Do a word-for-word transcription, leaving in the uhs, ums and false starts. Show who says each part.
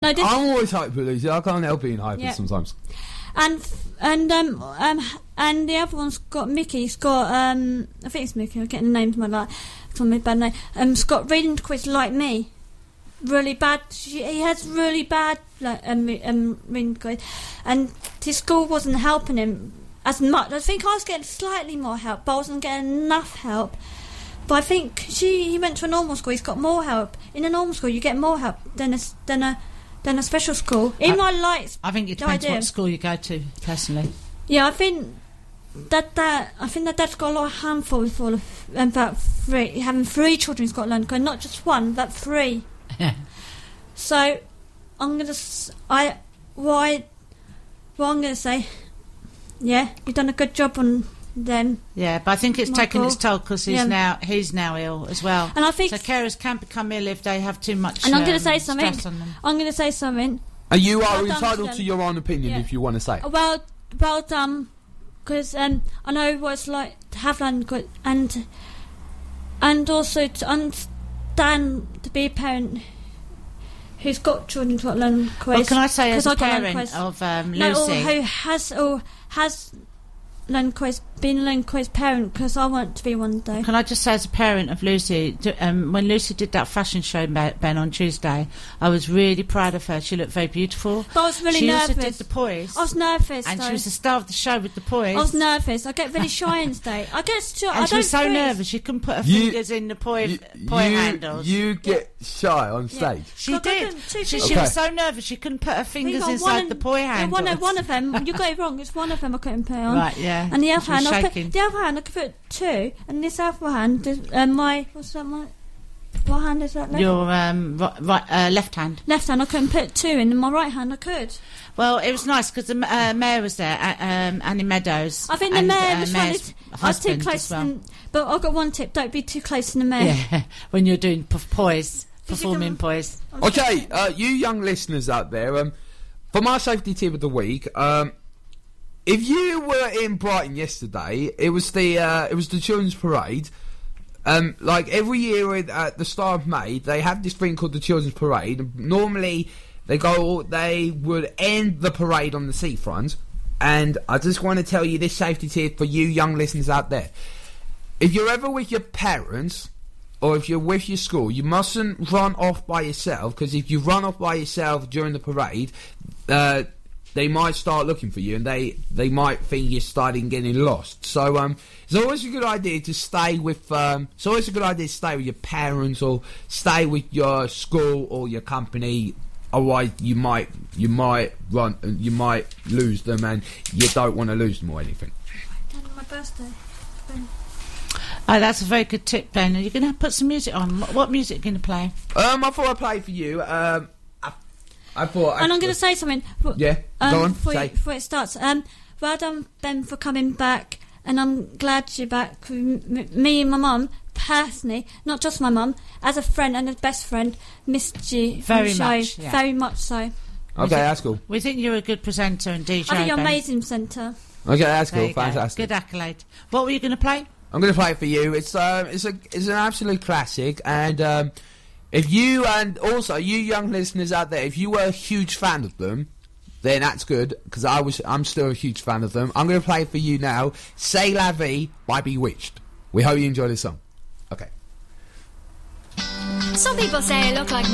Speaker 1: No, this
Speaker 2: I'm always hyper, Lucy. I can't help being hyper
Speaker 1: Yeah.
Speaker 2: sometimes.
Speaker 1: and and um um and the other one's got Mickey's got um I think it's Mickey. I'm getting the names my like it's on my bad name. Um, it's got reading quiz like me, really bad. She, he has really bad like um, um reading quiz, and his school wasn't helping him as much. I think I was getting slightly more help, but I wasn't getting enough help. But I think she he went to a normal school. He's got more help. In a normal school, you get more help than a than a than a special school. In my lights,
Speaker 3: I think it depends what school you go to, personally.
Speaker 1: Yeah, I think that that I think that that's got a lot of handful with all of um, about three having three children who's got learning quiz, not just one, but three. So I'm gonna s- I why what I'm gonna say. Yeah, you've done a good job on them.
Speaker 3: Yeah, but I think it's
Speaker 1: Michael.
Speaker 3: taken its toll because he's
Speaker 1: Yeah.
Speaker 3: now he's now ill as well.
Speaker 1: And I think
Speaker 3: so carers can become ill if they have too much.
Speaker 1: And I'm going
Speaker 3: um,
Speaker 1: to say something.
Speaker 3: stress on them.
Speaker 1: I'm going to say something.
Speaker 2: And you are
Speaker 1: Well done
Speaker 2: entitled
Speaker 1: to
Speaker 2: to your own opinion
Speaker 1: Yeah.
Speaker 2: if you want to say it.
Speaker 1: Well, well done, because um, I know what it's like to have learning quiz, and and also to understand to be a parent who's got children who's got learning quiz.
Speaker 3: Well, can I say,
Speaker 1: 'cause
Speaker 3: as a
Speaker 1: I've got learning
Speaker 3: parent
Speaker 1: quiz.
Speaker 3: of um,
Speaker 1: No, or
Speaker 3: Lucy,
Speaker 1: who has or has learning quiz, been a learning quiz parent, because I want to be one day.
Speaker 3: can I just say, as a parent of Lucy, d- um, when Lucy did that fashion show, Ben, Ben, on Tuesday, I was really proud of her. She looked very beautiful.
Speaker 1: But I was really
Speaker 3: she
Speaker 1: nervous.
Speaker 3: also did the poise.
Speaker 1: I was nervous,
Speaker 3: and
Speaker 1: though.
Speaker 3: she was the star of the show with the poise.
Speaker 1: I was nervous. I get really shy on stage. I get stu-
Speaker 3: and
Speaker 1: I
Speaker 3: she
Speaker 1: don't
Speaker 3: was so
Speaker 1: freeze.
Speaker 3: nervous she couldn't put her
Speaker 2: You-
Speaker 3: fingers in the poi,
Speaker 2: You,
Speaker 3: poi
Speaker 2: you,
Speaker 3: handles.
Speaker 2: you get shy on stage.
Speaker 3: she
Speaker 1: Look, I
Speaker 3: did.
Speaker 1: couldn't- two
Speaker 3: She,
Speaker 1: fingers.
Speaker 3: she
Speaker 2: Okay.
Speaker 3: was so nervous she couldn't put her fingers
Speaker 1: Hang on,
Speaker 3: inside
Speaker 1: one
Speaker 3: the
Speaker 1: and-
Speaker 3: poi
Speaker 1: yeah,
Speaker 3: handles.
Speaker 1: one, one of them, you got it wrong. It's one of them I couldn't put on.
Speaker 3: Right, yeah.
Speaker 1: And the
Speaker 3: She
Speaker 1: other
Speaker 3: was
Speaker 1: hand, I
Speaker 3: shaking.
Speaker 1: put the other hand. I could put two, and this other hand, uh, my what's that? My what hand is that? Left,
Speaker 3: Your um, right, right, uh, left hand.
Speaker 1: left hand. I couldn't put two in. And my right hand, I could.
Speaker 3: Well, it was nice because the uh, mayor was there, uh, um, Annie Meadows.
Speaker 1: I think the
Speaker 3: and,
Speaker 1: mayor
Speaker 3: uh,
Speaker 1: was
Speaker 3: mayor's
Speaker 1: trying to. I was too
Speaker 3: husband
Speaker 1: close,
Speaker 3: as well.
Speaker 1: to them, but I got one tip: don't be too close to the mayor.
Speaker 3: Yeah, when you're doing p- poise,
Speaker 1: Did you
Speaker 3: performing
Speaker 1: come-
Speaker 3: poise.
Speaker 2: Okay, uh, you young listeners out there, um, for my safety tip of the week, um, if you were in Brighton yesterday, it was the uh, it was the Children's Parade. Um, like every year at at the start of May, they have this thing called the Children's Parade. Normally, they go, they would end the parade on the seafront. And I just want to tell you this safety tip for you young listeners out there: if you're ever with your parents, or if you're with your school, you mustn't run off by yourself, because if you run off by yourself during the parade, uh, they might start looking for you, and they, they might think you're starting getting lost. So um, it's always a good idea to stay with. Um, it's always a good idea to stay with your parents or stay with your school or your company. Otherwise, you might you might run you might lose them, and you don't want to lose them or anything.
Speaker 1: Dad, my birthday.
Speaker 3: Oh, that's a very good tip, Ben. Are you going to put some music on? What, what music are you going to play?
Speaker 2: Um, I thought I'd play for you. Um, I, I thought.
Speaker 1: And
Speaker 2: I,
Speaker 1: I'm going to say something.
Speaker 2: Yeah,
Speaker 1: um,
Speaker 2: go on.
Speaker 1: Before,
Speaker 2: Say.
Speaker 1: you, before it starts. Um, well done, Ben, for coming back, and I'm glad you're back. M- me and my mum, personally, not just my mum, as a friend and a best friend, missed you. on the
Speaker 3: Very
Speaker 1: show.
Speaker 3: much, yeah.
Speaker 1: Very much so.
Speaker 2: Okay, that's cool.
Speaker 3: We think you're a good presenter and D J.
Speaker 1: I think you're
Speaker 3: Ben.
Speaker 1: amazing, centre.
Speaker 2: Okay, that's
Speaker 3: There
Speaker 2: cool.
Speaker 3: you go.
Speaker 2: Fantastic.
Speaker 3: Good accolade. What were you going to play?
Speaker 2: I'm going to play it for you. It's um, it's a, it's an absolute classic, and um, if you and also you young listeners out there, if you were a huge fan of them, then that's good, because I was, I'm still a huge fan of them. I'm going to play it for you now. C'est la vie by Bewitched. We hope you enjoy this song. Okay.
Speaker 4: Some people say I look like